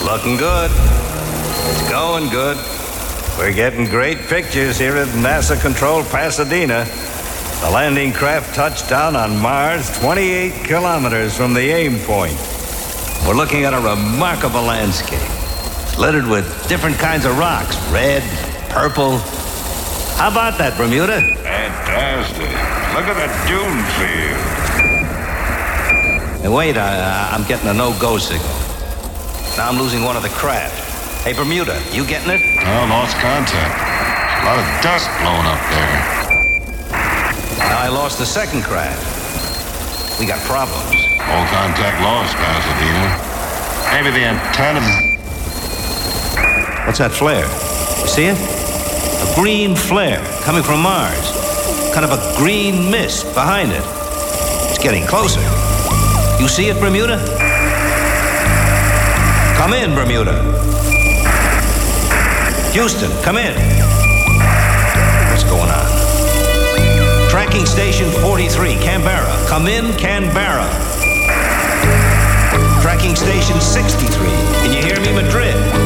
Looking good. It's going good. We're getting great pictures here at NASA-controlled Pasadena. The landing craft touched down on Mars 28 kilometers from the aim point. We're looking at a remarkable landscape. It's littered with different kinds of rocks. Red, purple. How about that, Bermuda? Fantastic. Look at the dune field. Hey, wait, I'm getting a no-go signal. Now I'm losing one of the craft. Hey, Bermuda, you getting it? Oh, lost contact. A lot of dust blowing up there. Now I lost the second craft. We got problems. All contact lost, Pasadena. Maybe the antenna... What's that flare? You see it? A green flare coming from Mars. Kind of a green mist behind it. It's getting closer. You see it, Bermuda? Come in, Bermuda. Houston, come in. What's going on? Tracking station 43, Canberra. Come in, Canberra. Tracking station 63. Can you hear me, Madrid?